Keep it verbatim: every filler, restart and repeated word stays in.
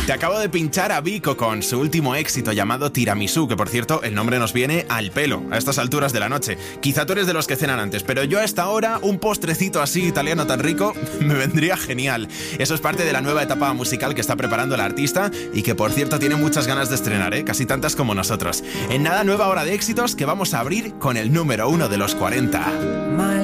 Te acabo de pinchar a Vico con su último éxito llamado Tiramisú, que por cierto el nombre nos viene al pelo a estas alturas de la noche. Quizá tú eres de los que cenan antes, pero yo a esta hora un postrecito así italiano tan rico me vendría genial. Eso es parte de la nueva etapa musical que está preparando la artista y que por cierto tiene muchas ganas de estrenar, ¿eh? Casi tantas como nosotros. En nada, nueva hora de éxitos que vamos a abrir con el número uno de los cuarenta.